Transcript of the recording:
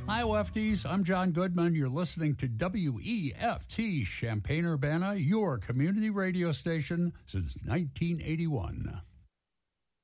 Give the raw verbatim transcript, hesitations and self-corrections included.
Hi, Lefties. I'm John Goodman. You're listening to W E F T Champaign-Urbana, your community radio station since nineteen eighty-one.